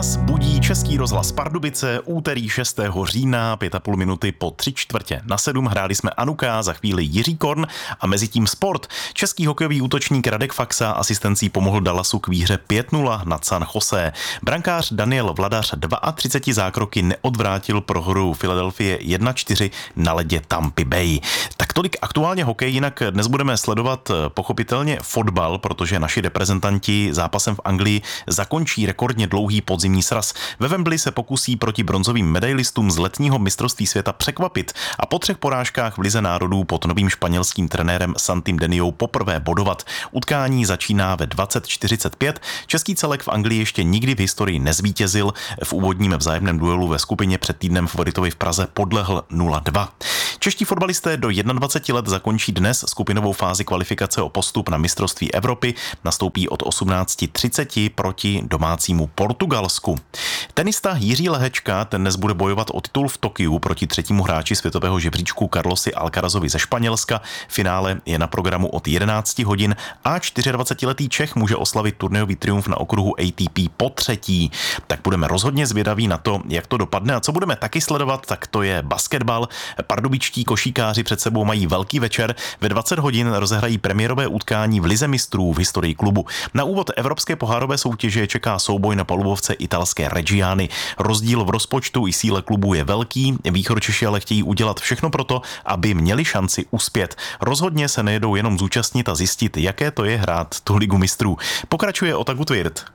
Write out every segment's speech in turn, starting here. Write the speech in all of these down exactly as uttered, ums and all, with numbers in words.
Vás budí Český rozhlas Pardubice, úterý šestého října, pět a půl minuty po tři čtvrtě na sedm. Hráli jsme Anuka, za chvíli Jiří Korn a mezi tím sport. Český hokejový útočník Radek Faksa asistencí pomohl Dallasu k výhře pět nula nad San Jose. Brankář Daniel Vladař třicet dva zákroky neodvrátil prohru Philadelphie jedna čtyři na ledě Tampy Bay. Tak tolik aktuálně hokej, jinak dnes budeme sledovat pochopitelně fotbal, protože naši reprezentanti zápasem v Anglii zakončí rekordně dlouhý podzimní sraz. Ve Wembley se pokusí proti bronzovým medailistům z letního mistrovství světa překvapit a po třech porážkách v Lize národů pod novým španělským trenérem Santim Deniou poprvé bodovat. Utkání začíná ve dvacet čtyřicet pět. Český celek v Anglii ještě nikdy v historii nezvítězil. V úvodním vzájemném duelu ve skupině před týdnem favoritovi v Praze podlehl nula dva. Čeští fotbalisté do dvacet jedna let zakončí dnes skupinovou fázi kvalifikace o postup na mistrovství Evropy. Nastoupí od osmnáct třicet proti domácímu Portugalsku. Tenista Jiří Lehečka ten dnes bude bojovat o titul v Tokiu proti třetímu hráči světového žebříčku Carlosi Alcarazovi ze Španělska. Finále je na programu od jedenáct hodin a dvacetičtyřletý Čech může oslavit turnajový triumf na okruhu A T P po třetí. Tak budeme rozhodně zvědaví na to, jak to dopadne, a co budeme taky sledovat, tak to je basketbal. Pardubičtí košíkáři před sebou mají velký večer. Ve dvacet hodin rozehrají premiérové utkání v Lize mistrů v historii klubu. Na úvod evropské pohárové soutěže čeká souboj na palubovce italské Reggiany. Rozdíl v rozpočtu i síle klubu je velký. Východočeši ale chtějí udělat všechno proto, aby měli šanci uspět. Rozhodně se nejedou jenom zúčastnit a zjistit, jaké to je hrát tu Ligu mistrů. Pokračuje Otaku Tvirt.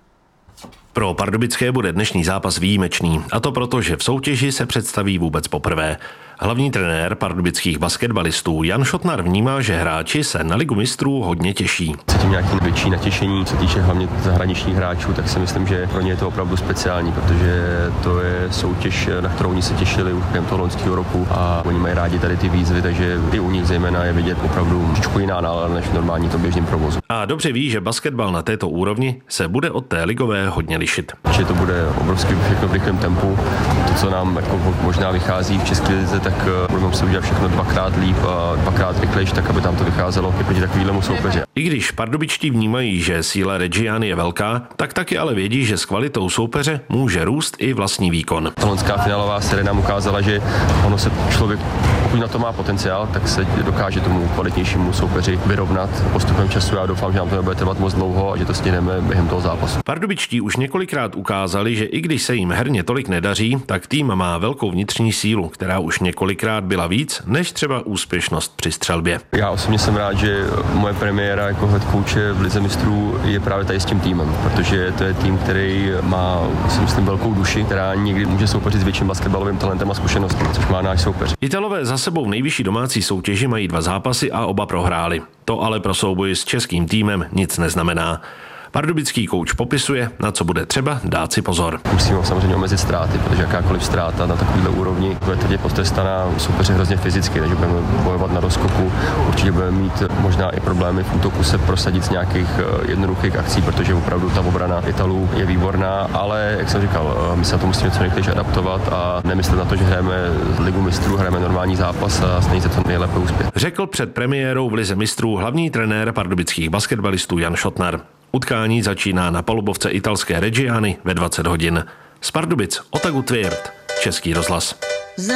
Pro Pardubické bude dnešní zápas výjimečný, a to proto, že v soutěži se představí vůbec poprvé. Hlavní trenér pardubických basketbalistů Jan Šotnar vnímá, že hráči se na Ligu mistrů hodně těší. Cítím nějaký větší natěšení, co týče hlavně zahraničních hráčů, tak si myslím, že pro ně je to opravdu speciální, protože to je soutěž, na kterou oni se těšili už během toho loňského roku a oni mají rádi tady ty výzvy, takže i u nich zejména je vidět opravdu trošku jiná nálada než normální to běžným provozu. A dobře ví, že basketbal na této úrovni se bude od té ligové hodně lišit. Že to bude obrovský všechno v rychlém tempu, to, co nám jako možná vychází v České lize, tak budeme muset udělat všechno dvakrát líp a dvakrát rychlejš, tak aby tam to vycházelo i proti takovému soupeři. I když pardubičtí vnímají, že síla Reggiany je velká, tak taky ale vědí, že s kvalitou soupeře může růst i vlastní výkon. Lonská finálová série nám ukázala, že ono se člověk, pokud na to má potenciál, tak se dokáže tomu kvalitnějšímu soupeři vyrovnat postupem času. Já doufám, že nám to nebude trvat moc dlouho a že to stihneme během toho zápasu. Pardubičtí už několikrát ukázali, že i když se jim herně tolik nedaří, tak tým má velkou vnitřní sílu, která už několikrát byla víc než třeba úspěšnost při střelbě. Já osobně jsem rád, že moje premiéra jako head coache v Lize mistrů je právě tady s tím týmem, protože to je tým, který má, si myslím, velkou duši, která někdy může soupeřit s větším basketbalovým talentem a zkušeností, což má náš soupeř. Italové za sebou v nejvyšší domácí soutěži mají dva zápasy a oba prohráli. To ale pro souboj s českým týmem nic neznamená. Pardubický kouč popisuje, na co bude třeba dát si pozor. Musíme samozřejmě omezit ztráty, protože jakákoliv ztráta na takovéhle úrovni bude teď potrestaná soupeři hrozně fyzicky, takže budeme bojovat na doskoku. Určitě budeme mít možná i problémy v útoku se prosadit z nějakých jednoduchých akcí, protože opravdu ta obrana Italů je výborná, ale jak jsem říkal, my se na to musíme co nejrychleji adaptovat a nemyslet na to, že hrajeme Ligu mistrů, hrajeme normální zápas a snažíme se to nejlépe uspět. Řekl před premiérou v Lize mistrů hlavní trenér pardubických basketbalistů Jan Šotnar. Utkání začíná na palubovce italské Reggiany ve dvacet hodin. Z Pardubic Otaku Tvirt, Český rozhlas.